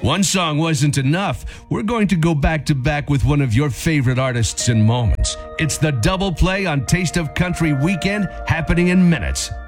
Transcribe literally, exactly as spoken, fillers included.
One song wasn't enough. We're going to go back to back with one of your favorite artists and moments. It's the double play on Taste of Country Weekend, happening in minutes.